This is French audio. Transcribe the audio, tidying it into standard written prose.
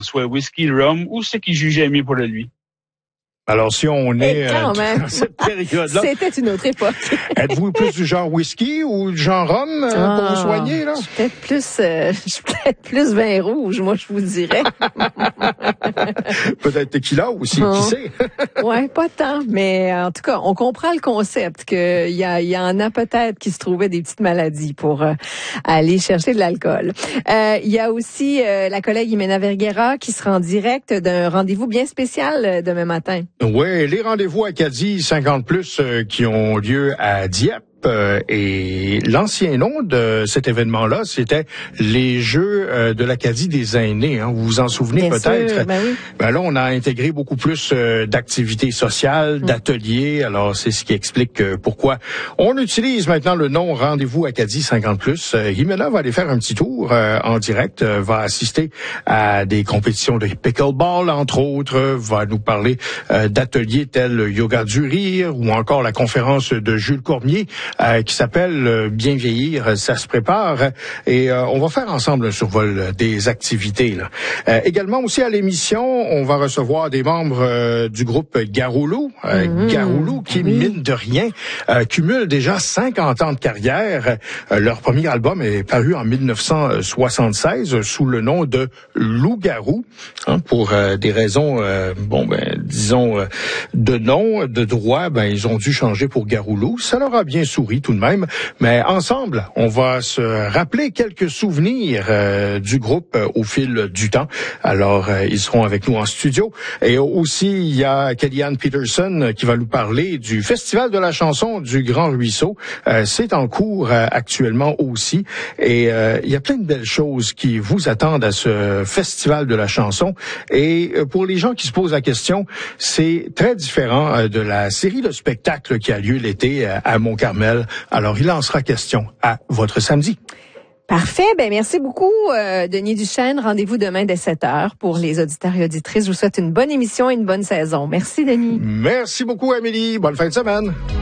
soit whisky, rhum ou ce qu'il jugeait mieux pour lui. Alors, si on est dans cette période-là... C'était une autre époque. Êtes-vous plus du genre whisky ou du genre rhum pour vous soigner, là? Je suis peut-être plus vin rouge, moi, je vous dirais. Peut-être tequila aussi, qui sait? Ouais, pas tant, mais en tout cas, on comprend le concept qu'il y en a peut-être qui se trouvaient des petites maladies pour aller chercher de l'alcool. Il y a aussi la collègue Jimena Verguera qui sera en direct d'un rendez-vous bien spécial demain matin. Oui, les rendez-vous Acadie 50+, qui ont lieu à Dieppe. Et l'ancien nom de cet événement-là, c'était les Jeux de l'Acadie des aînés. Hein. Vous vous en souvenez bien peut-être? Sûr, ben oui. Ben là, on a intégré beaucoup plus d'activités sociales, d'ateliers. Alors, c'est ce qui explique pourquoi on utilise maintenant le nom Rendez-vous Acadie 50+. Jimena va aller faire un petit tour en direct, va assister à des compétitions de pickleball, entre autres, va nous parler d'ateliers tels Yoga du rire ou encore la conférence de Jules Cormier qui s'appelle Bien vieillir, ça se prépare et on va faire ensemble un survol des activités. Là. Également aussi à l'émission, on va recevoir des membres du groupe Garoulou. Garoulou qui, mine de rien, cumule déjà 50 ans de carrière. Leur premier album est paru en 1976 sous le nom de Loup-Garou, hein, pour des raisons, disons, de nom, de droit, ils ont dû changer pour Garoulou. Ça leur a bien souri tout de même, mais ensemble, on va se rappeler quelques souvenirs du groupe au fil du temps. Alors, ils seront avec nous en studio. Et aussi, il y a Kellyanne Peterson qui va nous parler du Festival de la chanson du Grand Ruisseau. C'est en cours actuellement aussi. Et il y a plein de belles choses qui vous attendent à ce Festival de la chanson. Et pour les gens qui se posent la question, c'est très différent de la série de spectacles qui a lieu l'été à Mont-Carmel. Alors, il en sera question à votre samedi. Parfait. Merci beaucoup, Denis Duchesne. Rendez-vous demain dès 7h pour les auditeurs et auditrices. Je vous souhaite une bonne émission et une bonne saison. Merci, Denis. Merci beaucoup, Amélie. Bonne fin de semaine.